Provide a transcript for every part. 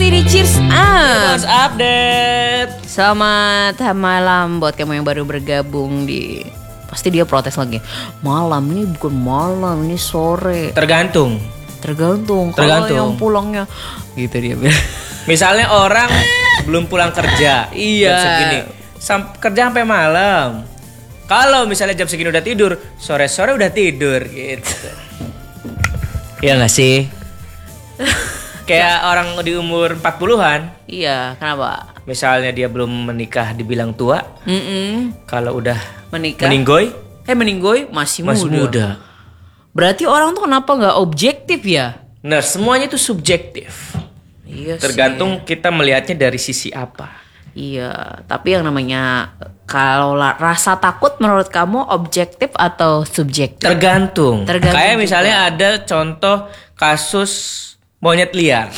ini Cheers Terus update. Selamat malam buat kamu yang baru bergabung di. Pasti dia protes lagi. Malam ini bukan malam, ini sore. Tergantung. Kalau yang pulangnya gitu dia bilang. Misalnya orang belum pulang kerja. Iya. Jam segini. Kerja sampai malam. Kalau misalnya jam segini udah tidur, sore-sore udah tidur gitu. Iya gak sih? Kayak orang di umur 40-an. Iya, kenapa? Misalnya dia belum menikah dibilang tua. Kalau udah Menikah. meninggoy masih muda. Berarti orang tuh kenapa nggak objektif ya? Nah, semuanya itu subjektif. Iya. Tergantung kita melihatnya dari sisi apa. Iya, tapi yang namanya kalau rasa takut menurut kamu objektif atau subjektif? Tergantung. Kayak juga. misalnya ada contoh kasus monyet liar.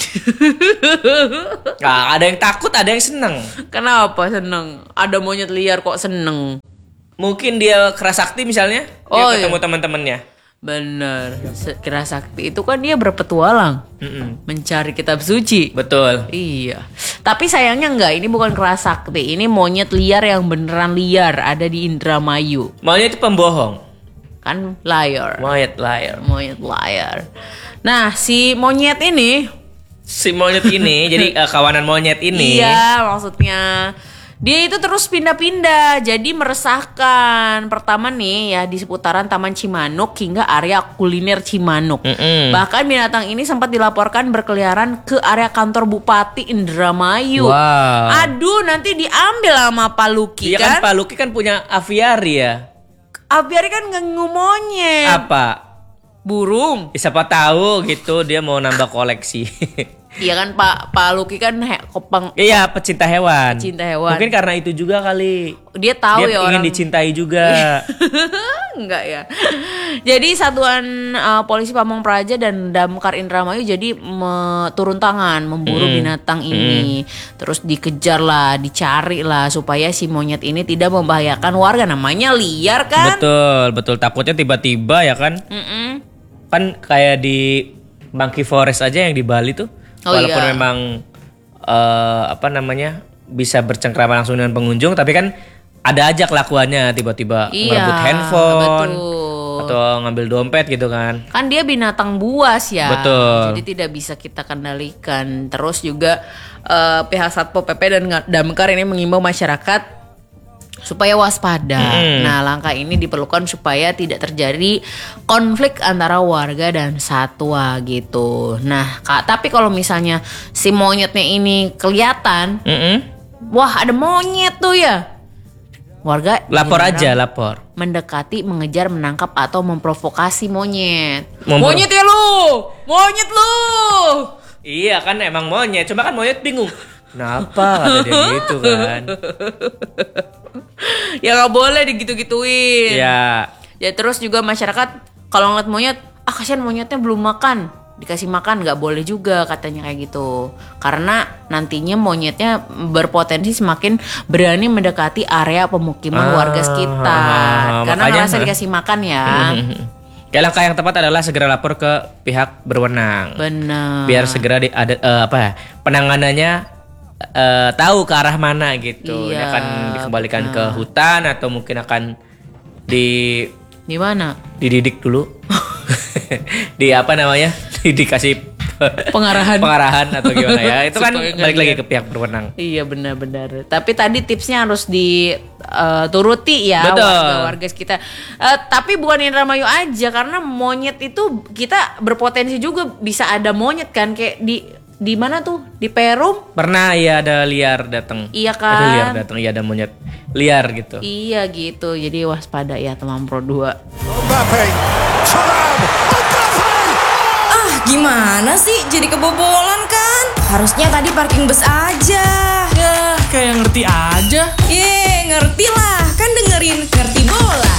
Nah, ada yang takut, ada yang seneng. Kenapa seneng? Ada monyet liar kok seneng? Mungkin dia kerasakti misalnya, dia ketemu teman-temannya. Bener, kira sakti itu kan dia berpetualang, mencari kitab suci. Betul. Iya. Tapi sayangnya enggak, ini bukan kerasakti, ini monyet liar yang beneran liar, ada di Indramayu. Monyet itu pembohong. Kan liar. Monyet liar. Nah, si monyet ini, jadi kawanan monyet ini. iya, maksudnya dia itu terus pindah-pindah, jadi meresahkan. Pertama nih ya di seputaran Taman Cimanuk hingga area kuliner Cimanuk. Bahkan binatang ini sempat dilaporkan berkeliaran ke area kantor Bupati Indramayu. Wow. Aduh, nanti diambil sama Pak Luki Iya kan Pak Luki kan punya aviari ya. Aviari kan nggak monyet. Apa? Burung. Siapa tahu gitu dia mau nambah koleksi. Iya kan Pak Luki kan Iya, pecinta hewan. Mungkin karena itu juga kali. Dia tahu dia ya ingin orang dicintai juga. Enggak ya. Jadi satuan polisi Pamong Praja dan Damkar Indramayu jadi turun tangan memburu binatang ini. Terus dikejar lah, dicari lah supaya si monyet ini tidak membahayakan warga. Namanya liar kan? Betul. Takutnya tiba-tiba ya kan? Kan kayak di Monkey Forest aja yang di Bali tuh. Walaupun memang bisa bercengkrama langsung dengan pengunjung, tapi kan ada aja kelakuannya tiba-tiba ngerebut handphone atau ngambil dompet gitu kan. Kan dia binatang buas ya. Betul. Jadi tidak bisa kita kendalikan. Terus juga pihak Satpol PP dan Damkar ini mengimbau masyarakat supaya waspada. Nah, langkah ini diperlukan supaya tidak terjadi konflik antara warga dan satwa gitu. Nah, tapi kalau misalnya si monyetnya ini kelihatan, wah ada monyet tuh ya, warga lapor. Mendekati, mengejar, menangkap atau memprovokasi monyet. Monyet ya lu, monyet lu. Iya kan emang monyet, cuma kan monyet bingung. Kenapa kata dia gitu kan? Ya nggak boleh digitu-gituin. Ya. Ya terus juga masyarakat kalau ngeliat monyet, kasihan monyetnya belum makan, dikasih makan nggak boleh juga katanya kayak gitu. Karena nantinya monyetnya berpotensi semakin berani mendekati area pemukiman warga sekitar. Karena ngerasa dikasih makan ya. Langkah yang tepat adalah segera lapor ke pihak berwenang. Benar. Biar segera penanganannya tahu ke arah mana gitu. Iya, ini akan dikembalikan ke hutan atau mungkin akan di mana? Dididik dulu. Dikasih pengarahan atau gimana ya. Itu kan balik lagi ke pihak berwenang. Iya benar-benar. Tapi tadi tipsnya harus dituruti ya. Betul. Warga kita. Tapi bukan Indramayu aja, karena monyet itu kita berpotensi juga bisa ada monyet kan, kayak di mana tuh? Di Perum? Pernah ya ada liar datang. Iya kan? Ada liar datang, iya ada monyet liar gitu. Iya gitu. Jadi waspada ya teman Pro 2. Gimana sih jadi kebobolan kan? Harusnya tadi parking bus aja. Ya, kayak ngerti aja. Ngerti lah. Kan dengerin Ngerti Bola.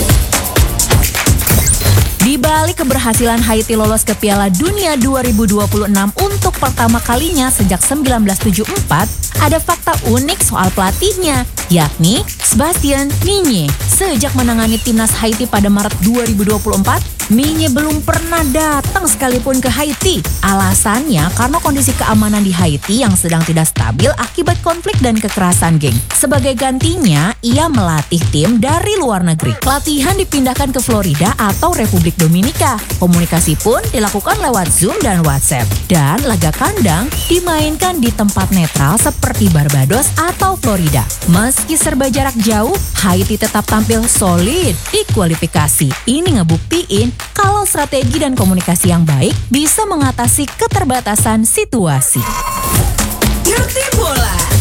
Di balik keberhasilan Haiti lolos ke Piala Dunia 2026 untuk pertama kalinya sejak 1974, ada fakta unik soal pelatihnya, yakni Sebastien Minye. Sejak menangani timnas Haiti pada Maret 2024, Minye belum pernah datang sekalipun ke Haiti. Alasannya karena kondisi keamanan di Haiti yang sedang tidak stabil akibat konflik dan kekerasan geng. Sebagai gantinya, ia melatih tim dari luar negeri. Latihan dipindahkan ke Florida atau Republik Dominika. Komunikasi pun dilakukan lewat Zoom dan WhatsApp. Dan laga kandang dimainkan di tempat netral seperti Barbados atau Florida. Meski serba jarak jauh, Haiti tetap tampil solid di kualifikasi. Ini ngebuktiin kalau strategi dan komunikasi yang baik bisa mengatasi keterbatasan situasi. Ngerti bola.